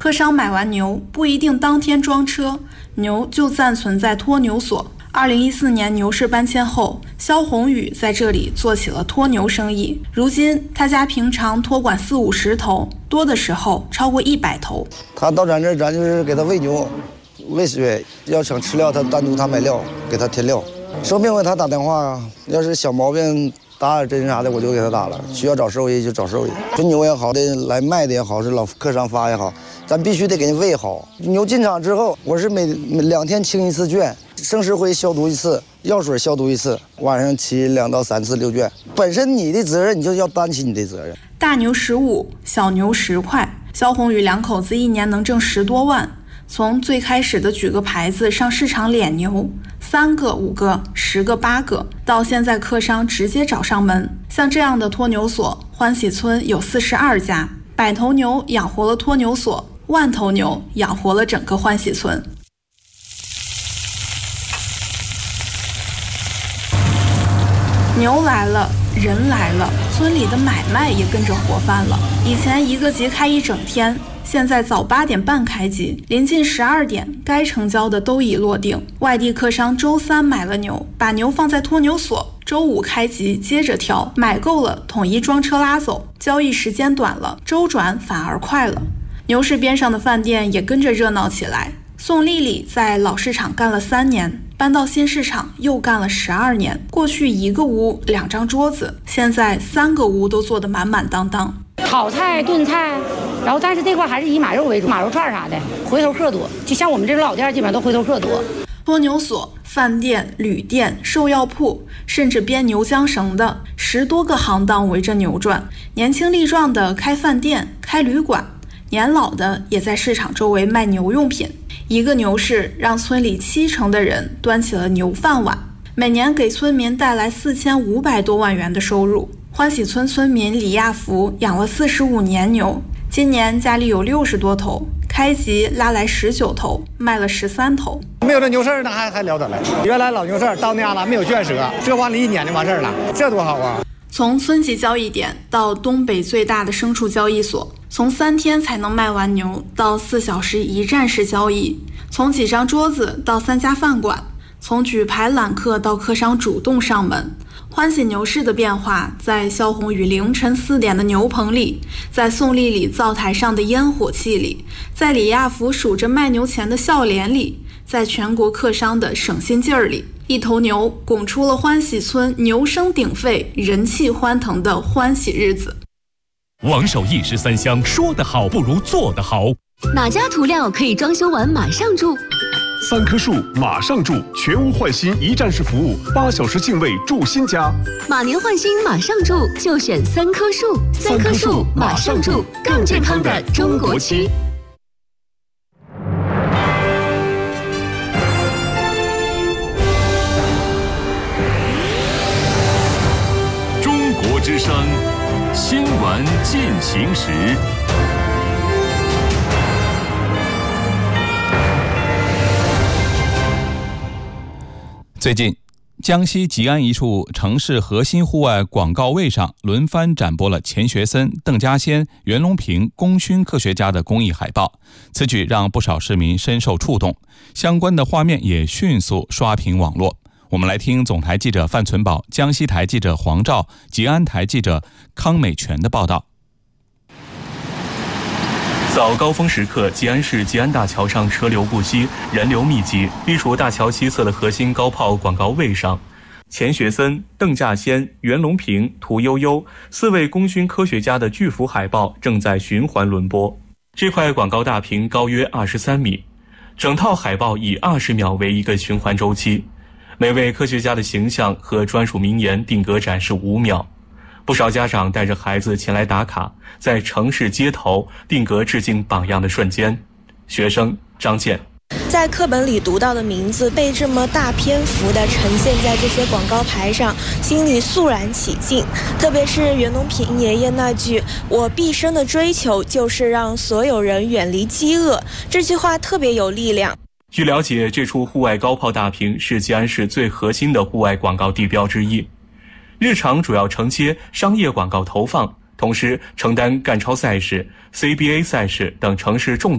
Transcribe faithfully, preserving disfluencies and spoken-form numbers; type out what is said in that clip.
客商买完牛不一定当天装车，牛就暂存在托牛所。二零一四年牛市搬迁后，肖宏宇在这里做起了托牛生意。如今他家平常托管四五十头，多的时候超过一百头。 他到咱这儿，咱就是给他喂牛、喂水，要想吃料，他单独他买料，给他添料。生病了他打电话，要是小毛病打点针啥的，我就给他打了。需要找兽医就找兽医，纯牛也好的，来卖的也好，是老客商发也好，咱必须得给人喂好。牛进场之后，我是每每两天清一次圈，生石灰消毒一次，药水消毒一次，晚上骑两到三次遛圈。本身你的责任，你就要担起你的责任。 大牛十五，小牛十块，肖宏宇两口子一年能挣十多万。从最开始的举个牌子上市场敛牛，三个、五个、十个、八个，到现在客商直接找上门。像这样的托牛所，欢喜村有四十二家，百头牛养活了托牛所，万头牛养活了整个欢喜村。牛来了，人来了，村里的买卖也跟着活泛了。以前一个集开一整天，现在早八点半开集，临近十二点，该成交的都已落定。外地客商周三买了牛，把牛放在托牛所，周五开集接着挑，买够了统一装车拉走。交易时间短了，周转反而快了。牛市边上的饭店也跟着热闹起来。宋丽丽在老市场干了三年，搬到新市场又干了十二年。过去一个屋两张桌子，现在三个屋都坐得满满当当。 炒菜、炖菜，然后但是这块还是以马肉为主，马肉串啥的，回头客多。就像我们这种老店，基本上都回头客多。 托牛所、饭店、旅店、兽药铺，甚至编牛缰绳的，十多个行当围着牛转。年轻力壮的开饭店、开旅馆，年老的也在市场周围卖牛用品。一个牛市让村里七成的人端起了牛饭碗，每年给村民带来四千五百多万元的收入。欢喜村村民李亚福养了四十五年牛，今年家里有六十多头，开集拉来十九头，卖了十三头。 没有这牛市那还还了得了。原来老牛市到那样了，没有圈舍，这完了一年就完事儿了，这多好啊！ 从村级交易点到东北最大的牲畜交易所，从三天才能卖完牛到四小时一站式交易，从几张桌子到三家饭馆，从举牌揽客到客商主动上门。欢喜牛市的变化，在肖宏宇凌晨四点的牛棚里，在宋丽丽灶台上的烟火气里，在李亚福数着卖牛钱的笑脸里，在全国客商的省心劲儿里，一头牛拱出了欢喜村牛声鼎沸、人气欢腾的欢喜日子。 王守一石三香，说得好不如做得好。 哪家涂料可以装修完马上住？ 三棵树马上住，全屋换新一站式服务，八小时净位住新家。 马年换新马上住，就选三棵树。三棵树马上住，更健康的中国区。 中国之声，新闻进行时。最近，江西吉安一处城市核心户外广告位上轮番展播了钱学森、邓稼先、袁隆平功勋科学家的公益海报，此举让不少市民深受触动，相关的画面也迅速刷屏网络。我们来听总台记者范存宝、江西台记者黄照、吉安台记者康美全的报道。早高峰时刻，吉安市吉安大桥上车流不息，人流密集。地处大桥西侧的核心高炮广告位上，钱学森、邓稼先、袁隆平、屠呦呦四位功勋科学家的巨幅海报正在循环轮播。这块广告大屏高约二十三米，整套海报以二十秒为一个循环周期，每位科学家的形象和专属名言定格展示五秒。不少家长带着孩子前来打卡，在城市街头定格致敬榜样的瞬间。学生张健， 在课本里读到的名字被这么大篇幅地呈现在这些广告牌上，心里肃然起敬。特别是袁隆平爷爷那句“我毕生的追求就是让所有人远离饥饿”，这句话特别有力量。 据了解，这处户外高炮大屏是吉安市最核心的户外广告地标之一，日常主要承接商业广告投放，同时承担赣超赛事、C B A 赛事等城市重